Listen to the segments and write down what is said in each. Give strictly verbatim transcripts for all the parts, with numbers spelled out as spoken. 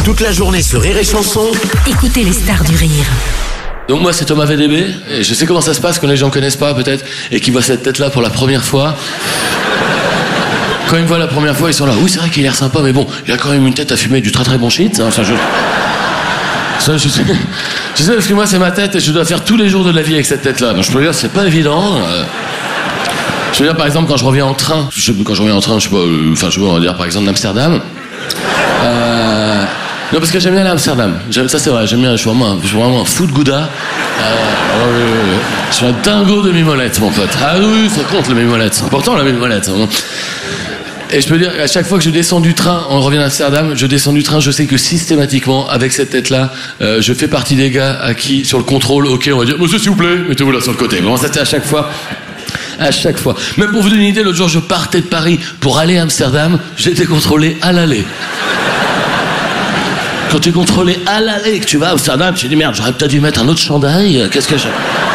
Toute la journée sur Rire et Chanson. Écoutez les stars du rire. Donc moi c'est Thomas V D B, et je sais comment ça se passe quand les gens connaissent pas peut-être, et qui voient cette tête-là pour la première fois. Quand ils me voient la première fois, ils sont là, oui c'est vrai qu'il a l'air sympa, mais bon, il a quand même une tête à fumer du très très bon shit. Hein. Enfin, je... Ça, je sais... je sais parce que moi c'est ma tête et je dois faire tous les jours de la vie avec cette tête-là. Donc je peux dire, c'est pas évident. Euh... Je veux dire par exemple quand je reviens en train, je... quand je reviens en train, je sais pas, euh... enfin je veux dire par exemple d'Amsterdam. Euh... Non, parce que j'aime bien aller à Amsterdam. Ça, c'est vrai, j'aime bien. Je suis vraiment un, je suis vraiment un fou de gouda. Euh, euh, euh, je suis un dingo de mimolette, mon pote. Ah oui, ça compte, la mimolette. C'est important, la mimolette. Hein. Et je peux dire, à chaque fois que je descends du train, on revient à Amsterdam, je descends du train, je sais que systématiquement, avec cette tête-là, euh, je fais partie des gars à qui, sur le contrôle, ok, on va dire, monsieur, s'il vous plaît, mettez-vous là sur le côté. Bon, ça, c'est à chaque fois. À chaque fois. Même pour vous donner une idée, l'autre jour, je partais de Paris pour aller à Amsterdam, j'étais contrôlé à l'aller. Quand tu es contrôlé à l'aller, que tu vas à Amsterdam, tu te dis merde, j'aurais peut-être dû mettre un autre chandail, qu'est-ce que j'ai...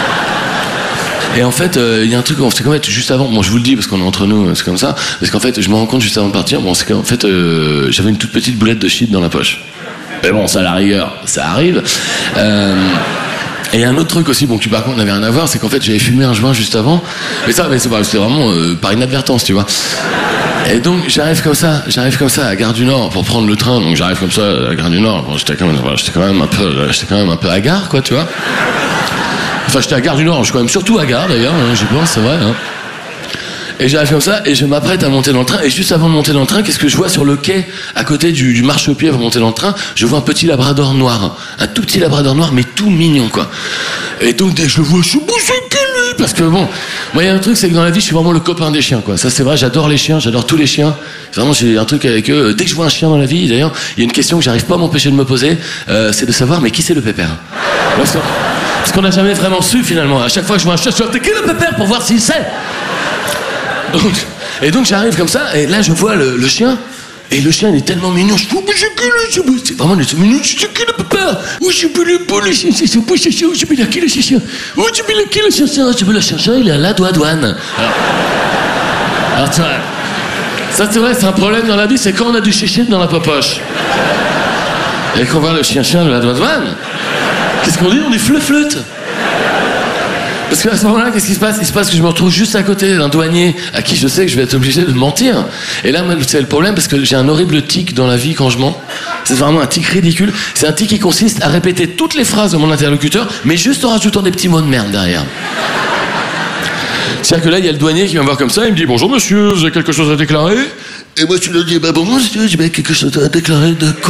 Et en fait, il euh, y a un truc, c'est qu'en fait, juste avant, bon je vous le dis parce qu'on est entre nous, c'est comme ça, parce qu'en fait, je me rends compte juste avant de partir, bon c'est qu'en fait, euh, j'avais une toute petite boulette de shit dans la poche. Mais bon, ça à la rigueur, ça arrive. Euh... Et il y a un autre truc aussi, bon, qui par contre n'avait rien à voir, c'est qu'en fait, j'avais fumé un joint juste avant, mais ça, mais c'est pas, c'était vraiment euh, par inadvertance, tu vois. Et donc j'arrive comme ça, j'arrive comme ça à Gare du Nord pour prendre le train. Donc j'arrive comme ça à Gare du Nord. Bon, j'étais quand même, j'étais quand même un peu, j'étais quand même un peu à Gare, quoi, tu vois. Enfin, j'étais à Gare du Nord. Je suis quand même surtout à Gare d'ailleurs. Hein, j'y pense, c'est vrai. Hein. Et j'arrive comme ça et je m'apprête à monter dans le train. Et juste avant de monter dans le train, qu'est-ce que je vois sur le quai à côté du, du marchepied pour monter dans le train? Je vois un petit labrador noir, un tout petit labrador noir, mais tout mignon, quoi. Et donc dès que je le vois, je suis bouché que lui, parce que bon, moi il y a un truc, c'est que dans la vie, je suis vraiment le copain des chiens, quoi. Ça c'est vrai, j'adore les chiens, j'adore tous les chiens. Vraiment, j'ai un truc avec eux. Dès que je vois un chien dans la vie, d'ailleurs, il y a une question que j'arrive pas à m'empêcher de me poser, euh, c'est de savoir, mais qui c'est le pépère? Parce que, parce qu'on n'a jamais vraiment su finalement. À chaque fois que je vois un chien, je suis là, qui est le pépère pour voir s'il sait. Donc, et donc j'arrive comme ça, et là je vois le, le chien, et le chien il est tellement mignon, je dis, c'est vraiment il est mignon, je dis, qui le papa? Où je peux le pas le chien, c'est son chien, où je peux la qui le chien? Où je peux la qui le chien, je peux le chien, il est à la douane. Alors, alors tu vois, ça c'est vrai, c'est un problème dans la vie, c'est quand on a du chien dans la popoche. Et qu'on voit le chien-chien de la douane, qu'est-ce qu'on dit? On dit fleu-flûte. Parce qu'à ce moment-là, qu'est-ce qui se passe? Il se passe que je me retrouve juste à côté d'un douanier à qui je sais que je vais être obligé de mentir. Et là, c'est le problème parce que j'ai un horrible tic dans la vie quand je mens. C'est vraiment un tic ridicule. C'est un tic qui consiste à répéter toutes les phrases de mon interlocuteur, mais juste en rajoutant des petits mots de merde derrière. C'est-à-dire que là, il y a le douanier qui vient me voir comme ça, il me dit « Bonjour monsieur, vous avez quelque chose à déclarer ?» Et moi, tu lui dis « Bah bon, monsieur, j'ai quelque chose à déclarer de quoi ?»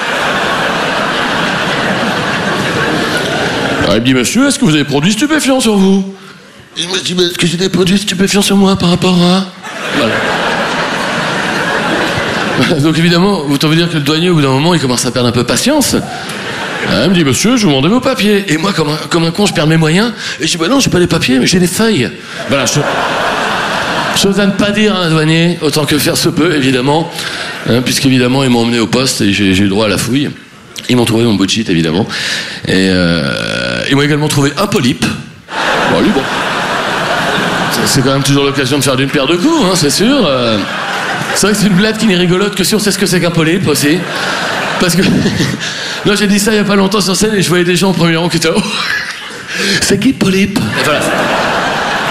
Alors, il me dit, monsieur, est-ce que vous avez des produits stupéfiants sur vous? Il me dit, mais est-ce que j'ai des produits stupéfiants sur moi par rapport à... Voilà. Donc évidemment, autant vous dire que le douanier, au bout d'un moment, il commence à perdre un peu patience. Alors, il me dit, monsieur, je vous demandais vos papiers. Et moi, comme un, comme un con, je perds mes moyens. Et je dis, bah non, j'ai pas des papiers, mais j'ai des feuilles. Voilà, je... chose à ne pas dire à un douanier, autant que faire se peut, évidemment. Hein, puisqu'évidemment, ils m'ont emmené au poste et j'ai, j'ai eu droit à la fouille. Ils m'ont trouvé mon bout de shit, évidemment. Et euh, ils m'ont également trouvé un polype. Bon, lui, bon. C'est quand même toujours l'occasion de faire d'une pierre deux coups, hein, c'est sûr. Euh, c'est vrai que c'est une blague qui n'est rigolote que si on sait ce que c'est qu'un polype aussi. Parce que... non, j'ai dit ça il n'y a pas longtemps sur scène et je voyais des gens au premier rang qui étaient... Oh, c'est qui polype? Et voilà.